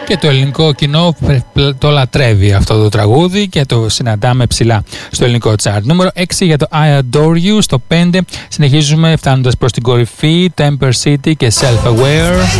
και το ελληνικό κοινό το λατρεύει αυτό το τραγούδι και το συναντάμε ψηλά στο ελληνικό chart. Νούμερο 6 για το I Adore You. Στο 5 συνεχίζουμε φτάνοντας προς την κορυφή, Temper City και Self Aware.